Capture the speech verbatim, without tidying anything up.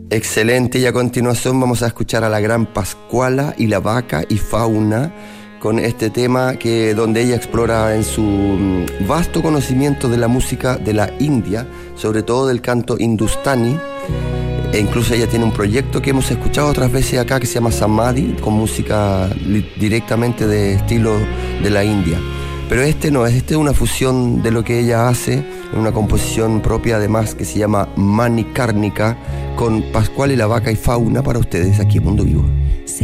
Excelente, y a continuación vamos a escuchar a la gran Pascuala y la vaca y fauna con este tema que, donde ella explora en su vasto conocimiento de la música de la India, sobre todo del canto hindustani, e incluso ella tiene un proyecto que hemos escuchado otras veces acá que se llama Samadhi, con música directamente de estilo de la India. Pero este no, este es una fusión de lo que ella hace, en una composición propia además que se llama Manikarnika, con Pascual y la vaca y fauna para ustedes aquí en Mundo Vivo.